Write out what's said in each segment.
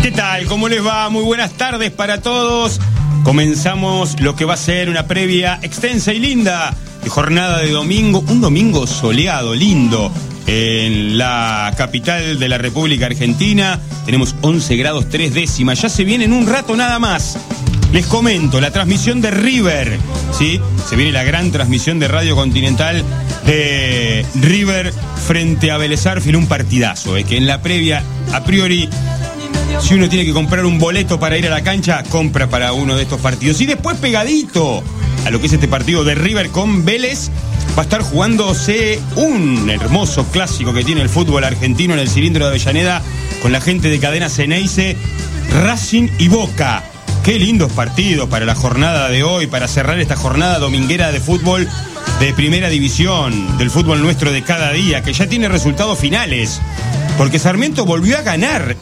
¿Qué tal? ¿Cómo les va? Muy buenas tardes para todos. Comenzamos lo que va a ser una previa extensa y linda de jornada de domingo. Un domingo soleado, lindo, en la capital de la República Argentina. Tenemos 11 grados 3 décimas. Ya se viene en un rato nada más. Les comento, la transmisión de River, ¿sí? Se viene la gran transmisión de Radio Continental de River frente a Vélez Sarsfield, un partidazo, que en la previa, a priori, si uno tiene que comprar un boleto para ir a la cancha, compra para uno de estos partidos. Y después pegadito a lo que es este partido de River con Vélez, va a estar jugándose un hermoso clásico que tiene el fútbol argentino en el cilindro de Avellaneda con la gente de Cadena Ceneice, Racing y Boca. Qué lindos partidos para la jornada de hoy, para cerrar esta jornada dominguera de fútbol de primera división, del fútbol nuestro de cada día, que ya tiene resultados finales, porque Sarmiento volvió a ganar.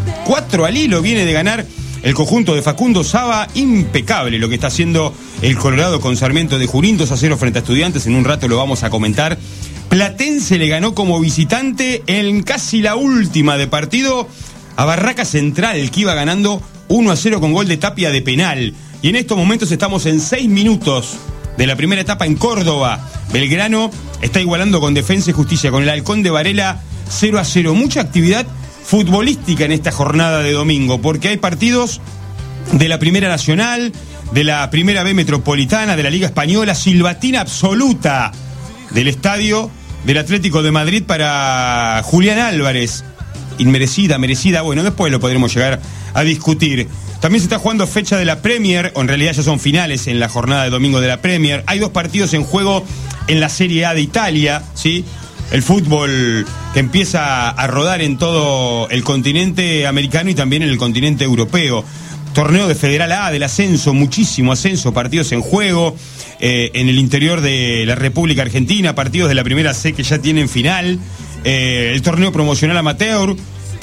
4 al hilo viene de ganar el conjunto de Facundo Saba. Impecable lo que está haciendo el Colorado con Sarmiento de Junín, 2-0 frente a Estudiantes. En un rato lo vamos a comentar. Platense le ganó como visitante en casi la última de partido a Barraca Central, que iba ganando 1-0 con gol de Tapia de penal. Y en estos momentos estamos en 6 minutos de la primera etapa en Córdoba. Belgrano está igualando con Defensa y Justicia, con el Halcón de Varela 0-0. Mucha actividad futbolística en esta jornada de domingo, porque hay partidos de la Primera Nacional, de la Primera B Metropolitana, de la Liga Española, silbatina absoluta del estadio del Atlético de Madrid para Julián Álvarez. Inmerecida, merecida, bueno, después lo podremos llegar a discutir. También se está jugando fecha de la Premier, o en realidad ya son finales en la jornada de domingo de la Premier. Hay 2 partidos en juego en la Serie A de Italia, ¿sí? El fútbol que empieza a rodar en todo el continente americano y también en el continente europeo. Torneo de Federal A, del ascenso, muchísimo ascenso, partidos en juego. En el interior de la República Argentina, partidos de la Primera C que ya tienen final. El torneo promocional amateur,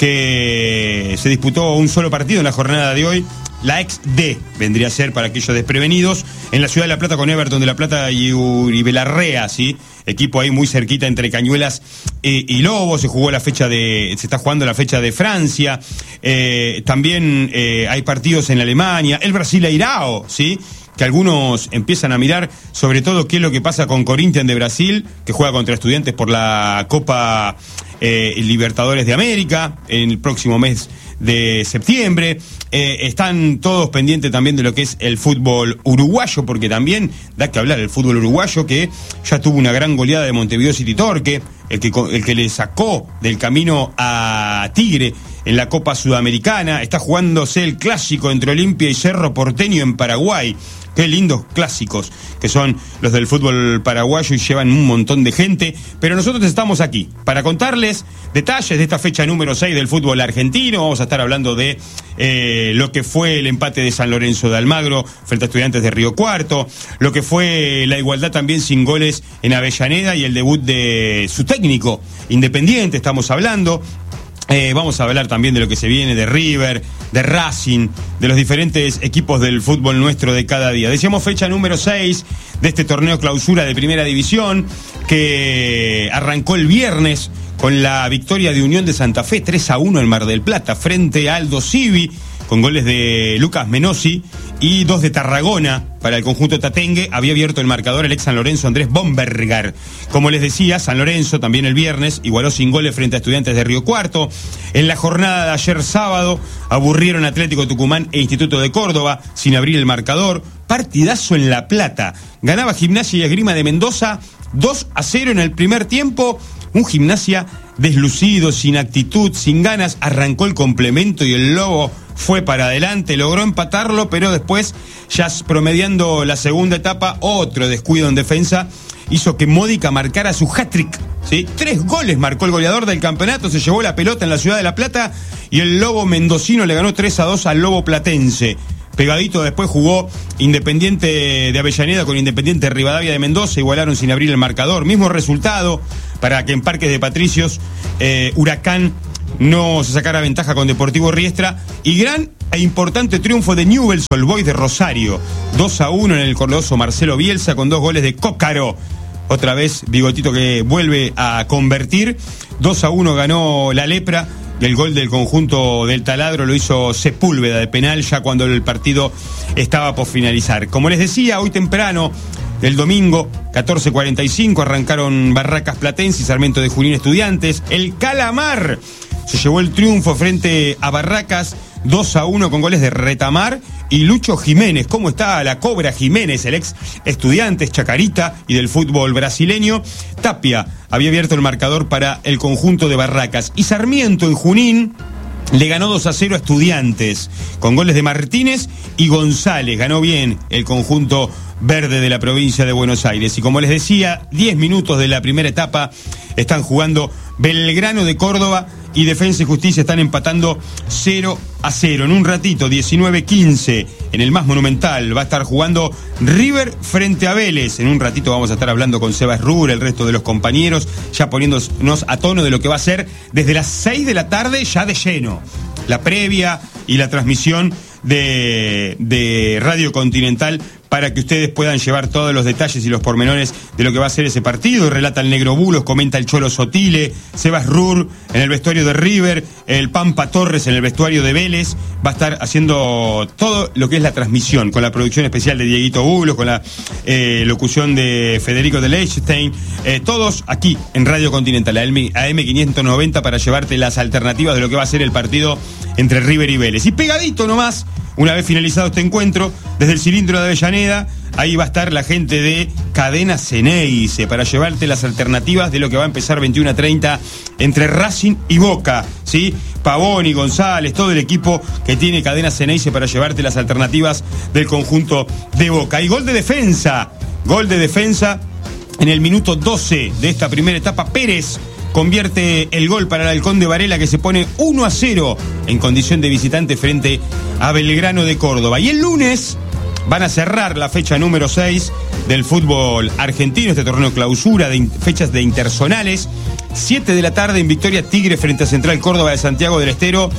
que se disputó un solo partido en la jornada de hoy. La ex D vendría a ser para aquellos desprevenidos, en la ciudad de La Plata con Everton de La Plata y Uribelarrea, ¿sí? Equipo ahí muy cerquita entre Cañuelas y Lobos. Se está jugando la fecha de Francia. También hay partidos en Alemania. El Brasileirao, ¿sí? Que algunos empiezan a mirar, sobre todo qué es lo que pasa con Corinthians de Brasil, que juega contra Estudiantes por la Copa Libertadores de América en el próximo mes de septiembre. Están todos pendientes también de lo que es el fútbol uruguayo, porque también da que hablar el fútbol uruguayo, que ya tuvo una gran goleada de Montevideo City Torque, el que le sacó del camino a Tigre en la Copa Sudamericana. Está jugándose el clásico entre Olimpia y Cerro Porteño en Paraguay. Qué lindos clásicos que son los del fútbol paraguayo y llevan un montón de gente. Pero nosotros estamos aquí para contarles detalles de esta fecha número 6 del fútbol argentino. Vamos a estar hablando de lo que fue el empate de San Lorenzo de Almagro frente a Estudiantes de Río Cuarto, lo que fue la igualdad también sin goles en Avellaneda y el debut de su técnico Independiente. Estamos hablando. Vamos a hablar también de lo que se viene de River, de Racing, de los diferentes equipos del fútbol nuestro de cada día. Decíamos fecha número 6 de este torneo clausura de Primera División, que arrancó el viernes con la victoria de Unión de Santa Fe 3-1 en Mar del Plata frente a Aldo Civi, con goles de Lucas Menossi y 2 de Tarragona para el conjunto tatengue. Había abierto el marcador el ex San Lorenzo Andrés Bombergar. Como les decía, San Lorenzo también el viernes igualó sin goles frente a Estudiantes de Río Cuarto. En la jornada de ayer sábado aburrieron Atlético Tucumán e Instituto de Córdoba sin abrir el marcador. Partidazo en La Plata. Ganaba Gimnasia y Esgrima de Mendoza 2-0 en el primer tiempo. Un Gimnasia deslucido, sin actitud, sin ganas. Arrancó el complemento y el Lobo fue para adelante, logró empatarlo, pero después, ya promediando la segunda etapa, otro descuido en defensa hizo que Módica marcara su hat-trick, ¿sí? 3 goles marcó el goleador del campeonato, se llevó la pelota en la ciudad de La Plata y el Lobo mendocino le ganó 3-2 al Lobo platense. Pegadito después jugó Independiente de Avellaneda con Independiente Rivadavia de Mendoza, igualaron sin abrir el marcador. Mismo resultado para que en Parques de Patricios Huracán no se sacara ventaja con Deportivo Riestra. Y gran e importante triunfo de Newell's Old Boys de Rosario, 2-1 en el cordoso Marcelo Bielsa con 2 goles de Cócaro. Otra vez Bigotito que vuelve a convertir. 2-1 ganó la Lepra El gol del conjunto del Taladro lo hizo Sepúlveda de penal ya cuando el partido estaba por finalizar. Como les decía, hoy temprano, el domingo, 14:45, arrancaron Barracas Platense y Sarmiento de Junín Estudiantes. El Calamar se llevó el triunfo frente a Barracas 2-1 con goles de Retamar y Lucho Jiménez. ¿Cómo está la Cobra Jiménez, el ex Estudiantes, Chacarita y del fútbol brasileño? Tapia había abierto el marcador para el conjunto de Barracas. Y Sarmiento en Junín le ganó 2-0 a Estudiantes con goles de Martínez y González. Ganó bien el conjunto verde de la provincia de Buenos Aires. Y como les decía, 10 minutos de la primera etapa están jugando Belgrano de Córdoba y Defensa y Justicia están empatando 0-0. En un ratito, 19:15, en el más monumental, va a estar jugando River frente a Vélez. En un ratito vamos a estar hablando con Sebas Rur, el resto de los compañeros, ya poniéndonos a tono de lo que va a ser desde las 6 de la tarde ya de lleno. La previa y la transmisión de Radio Continental para que ustedes puedan llevar todos los detalles y los pormenores de lo que va a ser ese partido. Relata el Negro Bulos, comenta el Cholo Sotile, Sebas Rur en el vestuario de River, el Pampa Torres en el vestuario de Vélez. Va a estar haciendo todo lo que es la transmisión, con la producción especial de Dieguito Bulos, con la locución de Federico de Leichenstein, todos aquí en Radio Continental, AM590, para llevarte las alternativas de lo que va a ser el partido entre River y Vélez. Y pegadito nomás, una vez finalizado este encuentro, desde el cilindro de Avellaneda, ahí va a estar la gente de Cadena Ceneice para llevarte las alternativas de lo que va a empezar 21:30 entre Racing y Boca, ¿sí? Pavón y González, todo el equipo que tiene Cadena Ceneice para llevarte las alternativas del conjunto de Boca. Y gol de defensa en el minuto 12 de esta primera etapa. Pérez convierte el gol para el Halcón de Varela, que se pone 1-0 en condición de visitante frente a Belgrano de Córdoba. Y el lunes van a cerrar la fecha número 6 del fútbol argentino, este torneo clausura de fechas de interzonales. 7 de la tarde en Victoria Tigre frente a Central Córdoba de Santiago del Estero.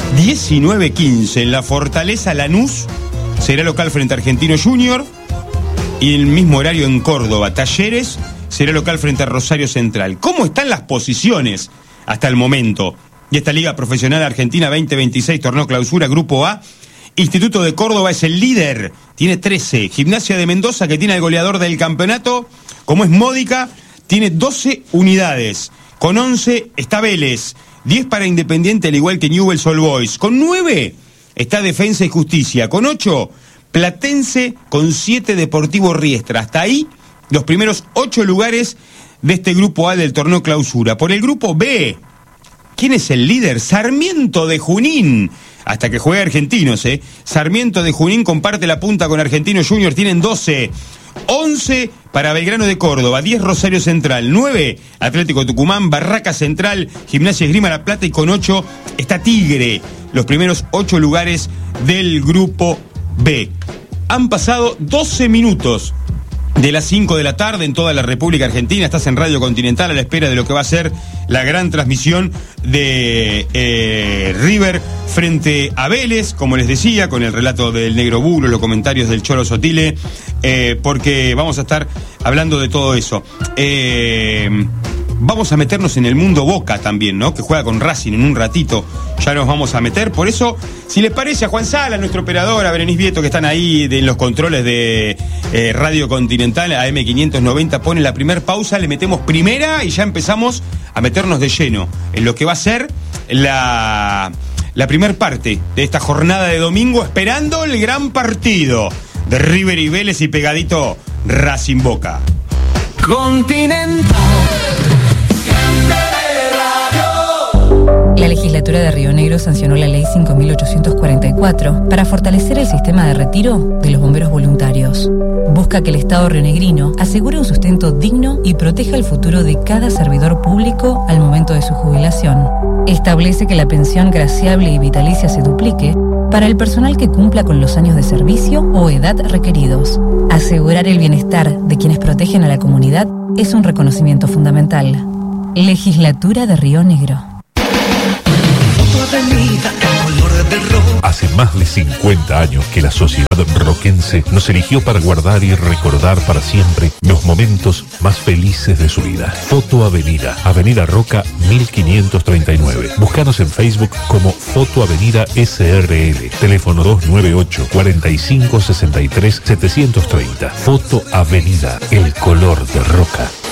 19:15 en la Fortaleza Lanús será local frente a Argentino Junior. Y el mismo horario en Córdoba, Talleres será local frente a Rosario Central. ¿Cómo están las posiciones hasta el momento? Y esta Liga Profesional Argentina 2026, torneo clausura, Grupo A. Instituto de Córdoba es el líder, tiene 13. Gimnasia de Mendoza, que tiene el goleador del campeonato, como es Módica, tiene 12 unidades. Con 11 está Vélez, 10 para Independiente, al igual que Newell's Old Boys. Con 9 está Defensa y Justicia. Con 8, Platense. Con 7, Deportivo Riestra. Hasta ahí los primeros 8 lugares de este Grupo A del torneo clausura. Por el Grupo B, ¿quién es el líder? Sarmiento de Junín. Hasta que juegue Argentinos, Sarmiento de Junín comparte la punta con Argentino Junior, tienen 12. 11 para Belgrano de Córdoba, 10 Rosario Central, 9 Atlético Tucumán, Barraca Central, Gimnasia Esgrima La Plata, y con 8 está Tigre. Los primeros 8 lugares del Grupo B. Han pasado 12 minutos de las 5 de la tarde en toda la República Argentina. Estás en Radio Continental a la espera de lo que va a ser la gran transmisión de River frente a Vélez, como les decía, con el relato del Negro Bulo, los comentarios del Cholo Sotile, porque vamos a estar hablando de todo eso. Vamos a meternos en el mundo Boca también, ¿no? Que juega con Racing en un ratito. Ya nos vamos a meter. Por eso, si les parece, a Juan Sala, nuestro operador, a Berenice Vieto, que están ahí en los controles de Radio Continental, AM590, pone la primer pausa, le metemos primera y ya empezamos a meternos de lleno en lo que va a ser la primer parte de esta jornada de domingo, esperando el gran partido de River y Vélez, y pegadito Racing Boca. Continental. La legislatura de Río Negro sancionó la ley 5.844 para fortalecer el sistema de retiro de los bomberos voluntarios. Busca que el Estado rionegrino asegure un sustento digno y proteja el futuro de cada servidor público al momento de su jubilación. Establece que la pensión graciable y vitalicia se duplique para el personal que cumpla con los años de servicio o edad requeridos. Asegurar el bienestar de quienes protegen a la comunidad es un reconocimiento fundamental. Legislatura de Río Negro. Hace más de 50 años que la sociedad roquense nos eligió para guardar y recordar para siempre los momentos más felices de su vida. Foto Avenida, Avenida Roca 1539. Búscanos en Facebook como Foto Avenida SRL. Teléfono 298 45 63 730. Foto Avenida, el color de Roca.